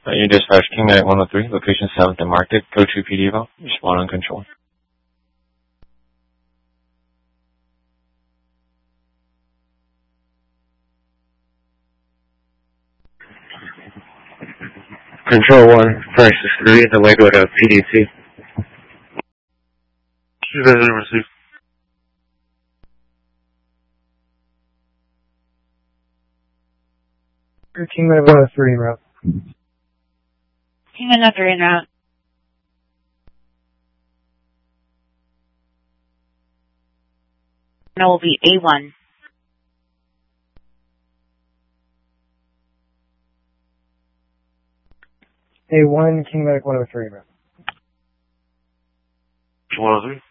You dispatch King Medic 103, location 7th and Market. Go to PD eval. Respond on control. Control 1, Crisis 3, the way go to PDC. Resident receive. King Medic 103 en route. King Medic 103 en route. That will be A1. A1, King Medic 103 en route. 103.